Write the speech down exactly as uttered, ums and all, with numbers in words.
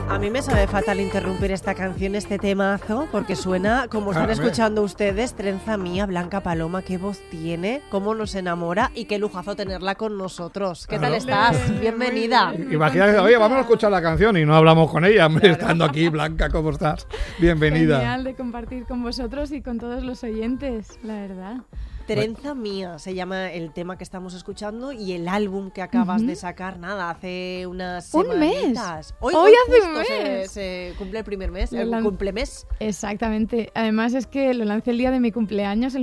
A mí me sabe fatal interrumpir esta canción, este temazo, porque suena, como están escuchando ustedes, Trenza Mía, Blanca Paloma, qué voz tiene, cómo nos enamora y qué lujazo tenerla con nosotros. ¿Qué tal estás? Bienvenida. Imagínate, oye, vamos a escuchar la canción y no hablamos con ella, claro. Estando aquí. Blanca, ¿cómo estás? Bienvenida. Genial de compartir con vosotros y con todos los oyentes, la verdad. Trenza Mía se llama el tema que estamos escuchando y el álbum que acabas uh-huh. de sacar, nada, hace unas semanitas. Un mes. Hoy, hoy, hoy hace un mes. Se, se cumple el primer mes, el lan- cumplemes. Exactamente. Además es que lo lancé el día de mi cumpleaños, el